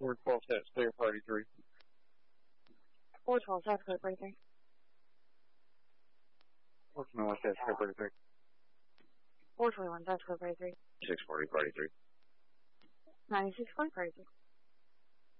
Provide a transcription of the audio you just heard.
412 sets, clear party 3. 412 sets, clear party 3. 421 sets, clear party 3. 421 sets, clear party 3. 640 party 3. 96 clear party 3.